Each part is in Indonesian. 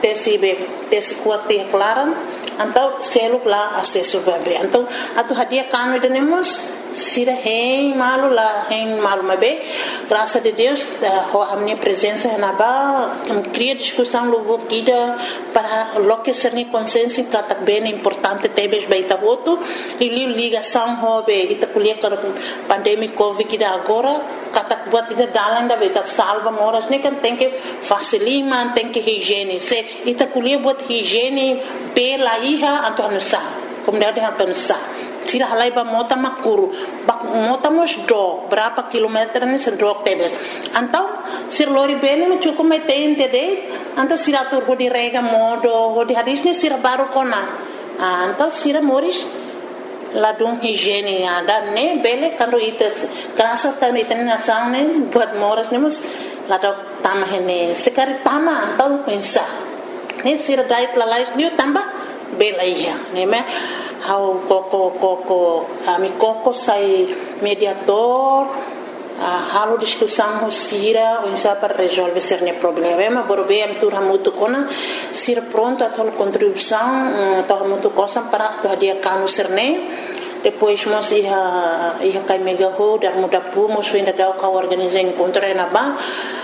tesi kuat te klaran então seluk lá acesso bebê então atu hadia kanu denemos sira hein malu mabe graças a Deus a minha presença na ba cria discussão logo kida para loque ser ni consciência que tá bem importante tebes baita voto e ligação hobe ita kulia para pandemia covid kida agora kata buat ida dalan da beta salva moras ne kan tem que facilima tem que higiene se ita kulia buat higiene pela iha Antônio Sá como deve Antônio Sá tira halai ba mota makuru mota mos do berapa kilometer ni sedok tebes antau sir lori bene me cukup metente de antau sira tur di rega modo di hadisnya sira baru kona antau sira moris ladung higiene ada ne bele kando itu kerasa kami itu nasang ne buat moras ne mus ladok tamah ne sekali tama antau pensa ne sira diet lalais ni tambah bela iya ne me how koko ami koko sai mediator halo discussão sira o insa para resolver cerne problema borbe am tur hamutu kona sira pronto a tol contribuição to hamutu cosa para to dia kanu cerne depois mos ia kai mega ho dar muda pu mos ainda dá ka organizar encontro na ba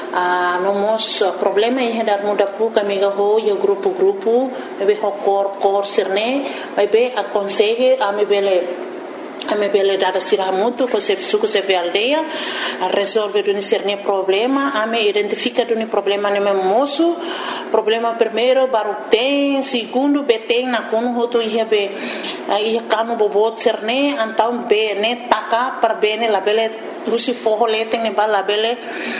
no mos problema ia dar muda pu ka mega ho yo grupo be ho cor cerne vai be aconselhe a me bele dada sira mutu ko se suku se ve aldeia a resolve duni cerne problema a me identifica duni problema ne moço problema primeiro baru tem segundo beteng na kono hoto ia be ia kanu bobot cerne antau be ne taka per bene la bele rusi forro leteng ne bala bele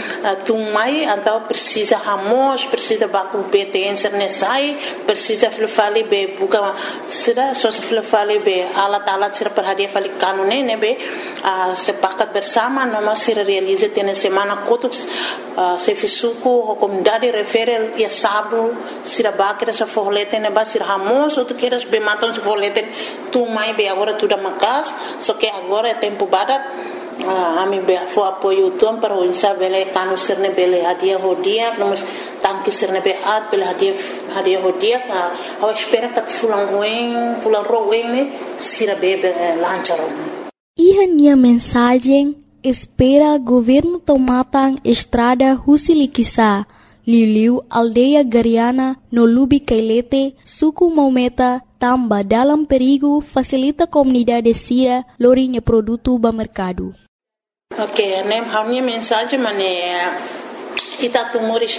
tumai antau precisa hamos precisa baku beteng cerne sai precisa flufali be buka sida so flufali be alat sira perhadia fali kanu ne be sepakat bersama noma sira realize tene semana kotuk se fisuku comunidade referel ia sabu sira bakira sa forlete ne ba sira hamos ou tu queres be maton se forlete tu mai be agora tu da makas so que agora é tempo badat ami be fo apoio tom para o insa bele kanu sirne bele hadia hodia nomos tanki sirne be at bele hadia hodia a espera que fulan roen ne sira bebe lancharon. Minha mensagem espera governo tomatang estrada Husilikisa Liu aldeia Gariana no Lubi Kailete suku Maumeta tamba dalam perigo facilita comunidade sira lorinha produto ba mercado. Ok, a minha mensagem é itatu moris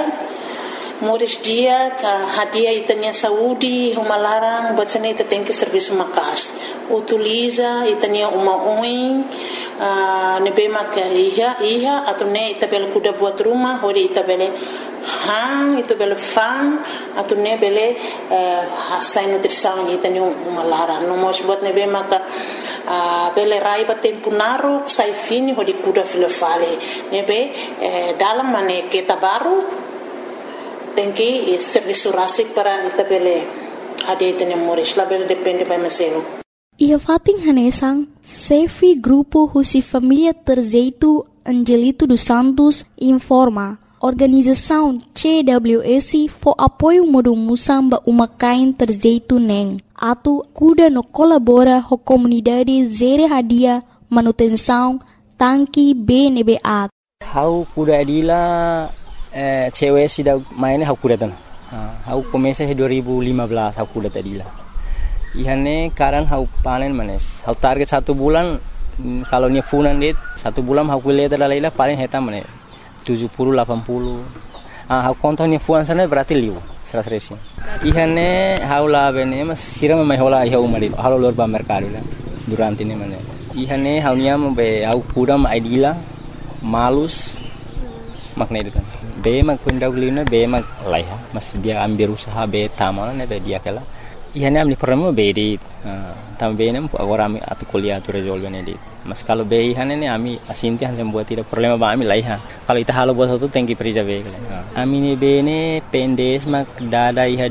dia ka hadia itanya saúde uma larang buat sana ita tem que serviço makas utiliza itanya uma oin nebe maka iha atau ne ita bel kuda buat rumah hori ita bele ita bele fan atau ne bele hasai nutrição itanya uma larang no mos buat nebe maka bele rai ba tempo naro sai fini hori kuda filofale nebe dalam mane kita baru tem que serviço rásico para itabele hadia itanya moris label depende by maselo. Ia fating hanesang Sefi Grupo Husi Família Terzeito Angelito dos Santos informa organização CWS for apoio modo musamba umakain Terzeito neng atu kuda no colabora ho comunidade zere hadia manutenção tanki BNBA. How kuda adila cewek sudah mainnya aku datang. Aku komesa 2015 aku datang tadi lah. Ihane karan aku panen manes. Aku target 1 bulan kalau nya funan dit 1 bulan aku lihat adalah paling heta manes 70 80. Aku kontonnya fuan sana berarti liu 100. Ihane aku lah bene mas siram mai hola iha umari. Halo lor ba mercado lah. Durante ini manes. Ihane aku nya be aku kuda ma idila malus makna itu kan. Be mag kunda ulina be mag laiha mas dia ambil usaha be tamana ne be dia kala ihane amni problema be di tambe ne agora ami atu kuliah tu resolve ne di mas kalau be ihane ne ami asinti han buat tidak problema ba ami laiha kalau ita halo buat satu tengki perija be ami ne be ne pendes mag dada iha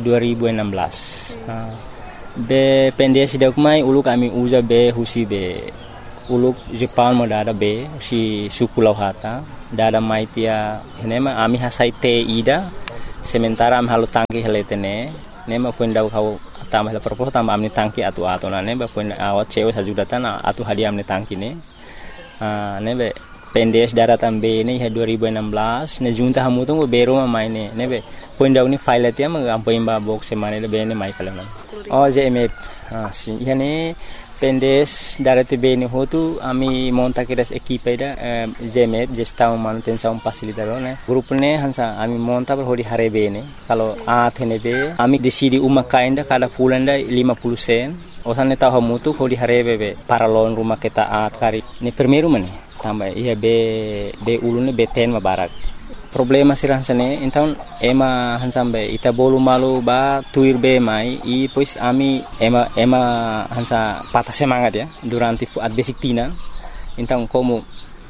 2016 be pendes dak mai uluk ami uza be husi be uluk Jepang mo dada be si suku lauhata dada mai tia henema ami hasai te ida sementara am halo tangki heletene nema punda kau tambah la propos tambah amni tangki atu na neba punda awat cewe sajudatan atu hadiah amni tangki ne nebe pendes daratan be ne 2016 ne junta hamu tu bero ma maine nebe punda uni file tia ma ampoin ba box semane le be ne mai kala JMF si yani pendes darate be ne hotu ami monta kiras ekipeda JMF gestão manutenção facilitador ne grupo ne hansa ami monta per hodi hare be ne kalau athene be ami decidi uma kainda kada pulanda 50 sen osan ne tahu mutu hodi hare be paralon rumah kita kari ne primeiro mane tambah iya be ulune be ten ma barak problema sirah sane então ema hansambe ita bolu malu ba tuir be mai e pois ami ema hansa patah semangat ya durante at basic tina então como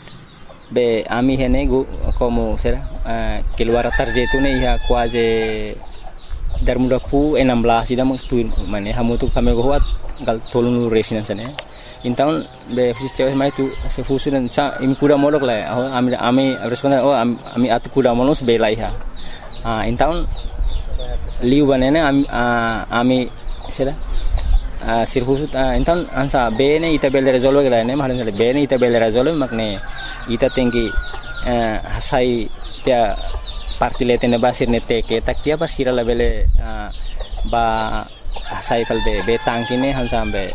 be ami hene como será keluar tarjetu ne ia quase dar muda pu 16 ida mang tuir mane hamu tu kami goat gal tolunu resina sane então be sistema mai tu se fusunan cha imi kuda modok la ami responden ami atu kuda monos be laiha então liu banene ami sera sirhusut então ansa be ne ita bel resolve la ne mahan be ne ita bel resolve makne ita tinggi hasai dia parti letene basir ne teke tak dia basira la bele ba hasai pal be tangkine hansa be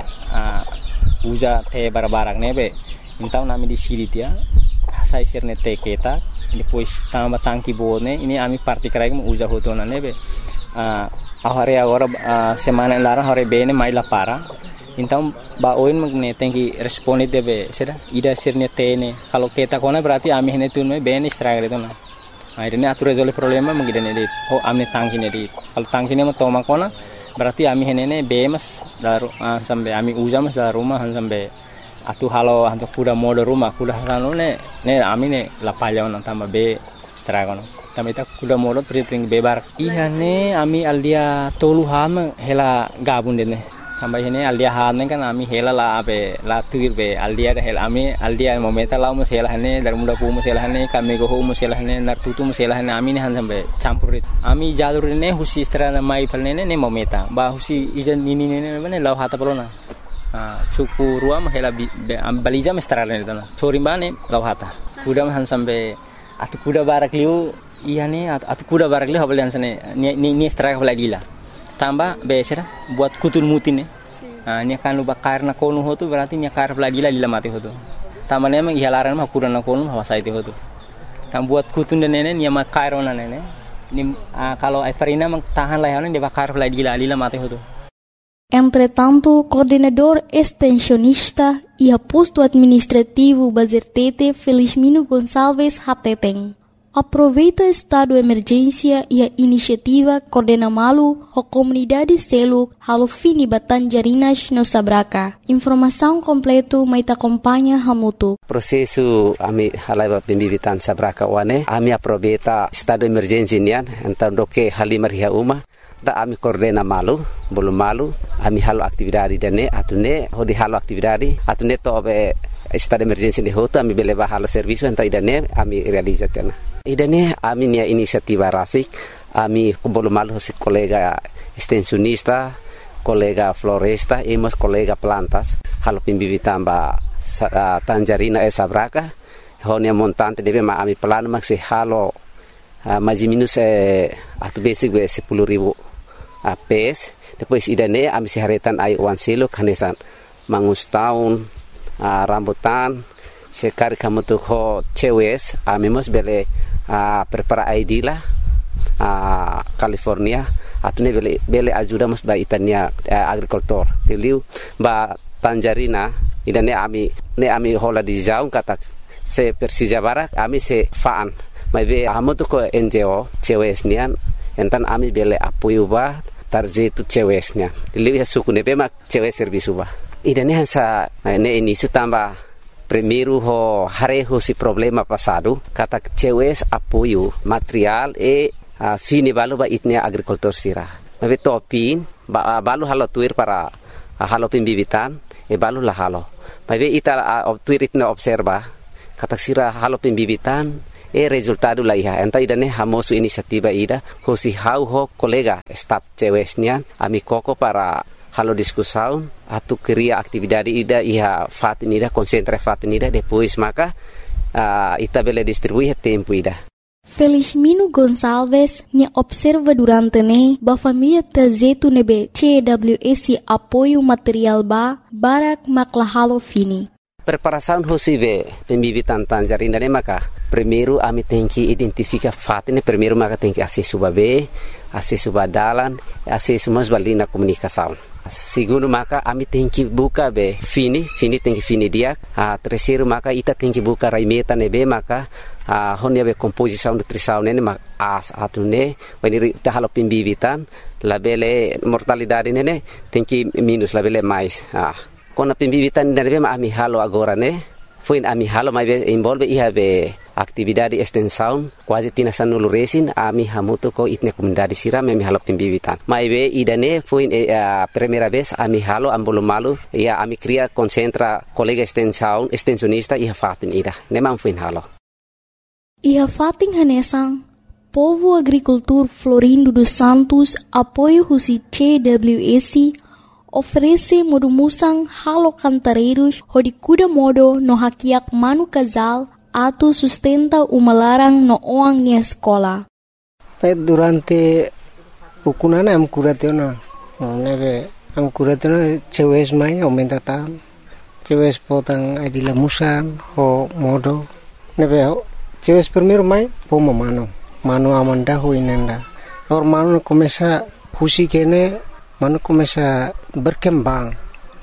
uja te barbarak nebe então nami di siri dia sai sirne te keta depois tamba tangki bone ini ami parti karai mu uja hotona nebe ahare agora semana lara hore bene mai la para então ba oin magne tenki responde debe sera ida sirne tene kalau keta kona berarti ami hene tun me bene struggle itu na akhirnya atu resolve problema mengidane dit amne tangki ne dit kalau tangki ne toma kona berarti ami henene bemas daru sampai ami ujamas dalam rumah sampai atu halo hantu kuda mode rumah kuda halo ne ami ne lapalya on tambah be stragono tambah ita kuda mode priting bebar ihane ami aldia toluhan hela gabun dene tambah hene aldia han kan ami hela la be la tuir be aldia hel ami aldia momenta la mus hela hane dar muda pu mus hela hane kami go mus hela hane nar tutu mus hela hane ami ne han sampai campurit ami jalur ne husi strana mai palne ne momenta ba husi ijan ini ne ne law hata pelona suku ruam hela baliza mestrana ne tana sorimbane law hata kuda han sampai atu kuda barak liu ihane atu kuda barak liu habalian sane ni straka baladila tambah besera buat kutul mutin ni akan lu bakar na konu hotu berarti ni akar peladila lila mati hotu tambah ne mang ihalaran mah kuran na konu hawasa itu hotu tam buat kutun dan nene ni ma kairo na nene ni kalau Everina mang tahan lah dia bakar peladila lila mati hotu. Entretanto, coordenador extensionista e posto administrativo Bazertete Felizmino Gonçalves Hateteng aproveita estado de emergência e a iniciativa Coordena Malu a comunidade selo halo fini Batanjarinas no Sabraca. Informação completo mai acompanha hamutu. Prosesu ami halai pembibitan Sabraca wane ami aproveita estado de emergência nian então doke halimar hia uma da ami Coordena Malu belum malu ami halo aktividade dane atune hodi halo aktividade atune to be estado de emergência de hoto ami beleva halo serviço então idane ami realizatena. Idane ami nia inisiativa rasik ami belum malu si kolega extensionista kolega floresta emos kolega plantas halo pembibitan ba Tanjarina Sabraca honia montante debe ma ami plan maksi halo maji minus atu basic 10.000 PS depois idane ami siharetan ai wan silo kanesan mangus tahun rambutan sekar kamu tu ho cewes ami mos bele prepara ID lah California atune bele ajuda mos ba itania agricultor teliu ba Tanjarina idane ami hola di jaung kata se Persija Barak ami se faan mai be amu tu ko NGO cewes nian entan ami bele apoio ba tarjetu cewesnya teliu ya suku ne be mak cewes servisu ba idane hansa ne ini sutamba primeiro ho hareho si problema passado kata cewes apoio material fini balu ba itnia agricultor sira mabe topin balu halo tuir para halo pembibitan balu la halo mabe ita tuir itna observa kata sira halo pembibitan resultado la iha enta idane hamosu inisiativa ida hosi hau ho kolega staf cewesnian ami koko para halo discussão atu cria atividade ida iha fatin ida concentra fatin ida depois maka ita bele distribuir tempo ida. Felizmino Gonçalves nya observa durante ne ba família Tazetu nebe CWS apoio material barak maklahalo fini. Preparação hosive pembibitan tanjarina ne maka primeiro ami tem que identificar fatin primeiro maka tem que acesso babe acesso badalan acesso mas balina comunicação. Segundo maka ami tem que buka be fini tem que fini dia. Terceiro maka ita tem que buka raimeta nebe maka honia be composição nutrição nene mak atune when ita halo pembibitan labele mortalidade nene tem que minus labele mais. Kona pembibitan nebe ami halo agora ne foi ami halo mai be envolve iha be atividade extensão quase tina sanulu resin ami hamuto ko itne comunidade siram ami halo pembibitan mai be idane foi primeira vez ami halo ambolo malu ia ami cria concentra colega extensão extensionista iha fatin ida nemam foi halo iha fatin hanesang Povo Agricultor Florindo dos Santos apoio husi CWS oferece modumusang halo cantareiros hodi kuda modo no hakiak manu casal atau sustenta umalarang no oang nia sekolah. Durante pukunana am kuratena nebe am kuratena cewes mai aumenta tam cewes potang adila musan ho modo nebe cewes primeiro mai pomo mano amanda ho inenda or mano começa husi kene mano começa berkembang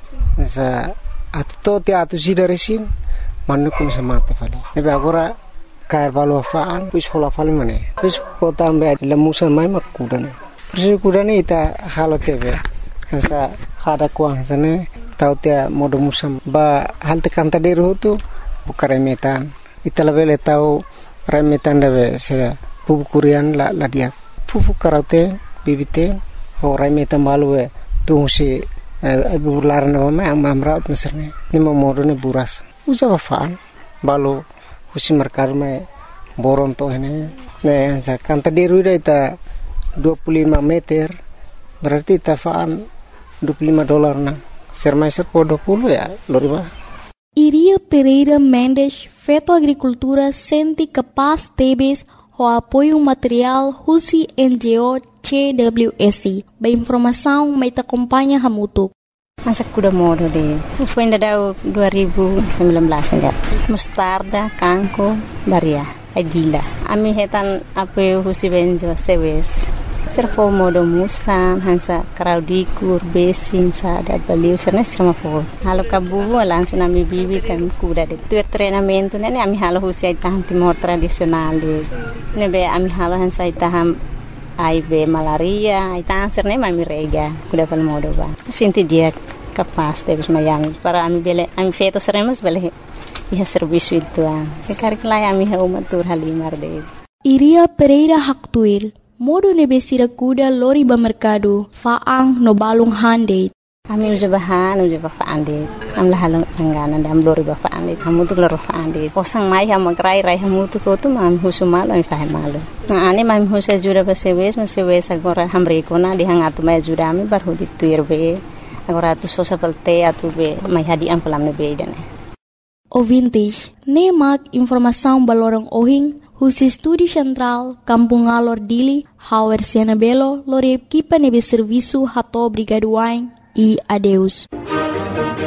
sa atto te atu sidaresin mano começa mata fali nebe agora cair valo faan pis hola fali mane pis potam be lemusan mai makudane persi kudane ita halo tebe sa hada kuang sane tau te modo musam ba hal te kanta deru tu bukare metan ita lebele tau remetan debe se pupu kurian la dia pupu karate bibite Horai meta malu tu si bular na mama amraut meserne ni modo ne buras usa wafaan balu husi markar me boron to hene ne anza kanta deru ita 25 meter berarti tafaan $25 na sermaiser po 20 ya loriba. Iria Pereira Mendes feto agricultura senti capaz tebes o apoio material husi NGO CWS. Ba informação mai te acompanha hamutuk. Masa kuda modo de. Foi ainda dau 2019 ainda. Mostarda, kanko, baria, adila. Ami hetan apoio husi benjo sewes. Serfo modo musan hansa kraudikur besin sa da baliu serna strama fo. Halo kabu langsung ami bibi kan kuda de. Tu treinamento nene ami halo husi aitan timor tradisional de. Nebe ami halo hansa aitan AIB malaria, aitan serna ami rega kuda pal modo ba. Sinti dia capaz de mayang para ami bele ami feto seremos bele iha serviço itu ah. Sekarang lai ami ha umatur halimar de. Iria Pereira Haktuir modo nebesira kuda lori ba mercado faang no balung hande. Ami uja faande. Am lahalong angganan dam lori ba faande. Hamu tu loro faande. Osang mai ham magrai rai hamu tu ko tu mam husumal ami fahe malu. Na ani mam husa jura ba sewes agora hamre kona di hangatu mai jura ami bar hudi tuirbe. Agora tu sosa pelte atu be mai hadi am pelam ne be dane. O vintage ne mak informação balorong ohing husi Studi Central, Kampung Alor Dili, Hauer Sianabelo, lori equipa nebe serviço hato brigaduain e adeus.